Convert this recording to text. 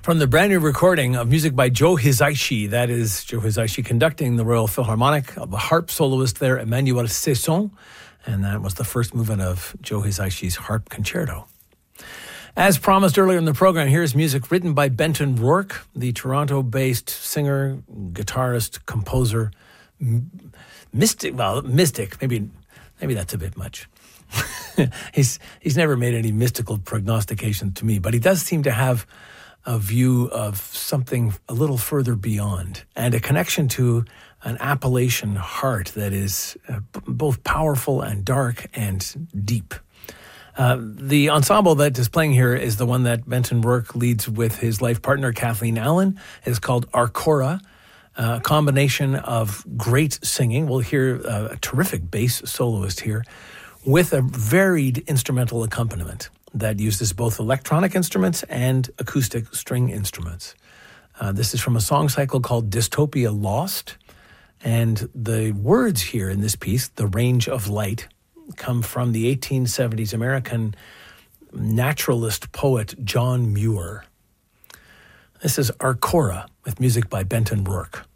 From the brand new recording of music by Joe Hisaishi, that is Joe Hisaishi conducting the Royal Philharmonic, the harp soloist there, Emmanuel Cesson, and that was the first movement of Joe Hisaishi's harp concerto. As promised earlier in the program, here's music written by Benton Rourke, the Toronto-based singer, guitarist, composer, mystic, maybe that's a bit much. He's never made any mystical prognostication to me, but he does seem to have a view of something a little further beyond and a connection to an Appalachian heart that is both powerful and dark and deep. The ensemble that is playing here is the one that Benton Rourke leads with his life partner, Kathleen Allen. It is called Arcora, a combination of great singing. We'll hear a terrific bass soloist here with a varied instrumental accompaniment that uses both electronic instruments and acoustic string instruments. This is from a song cycle called Dystopia Lost. And the words here in this piece, The Range of Light, come from the 1870s American naturalist poet John Muir. This is Arcora with music by Benton Rourke.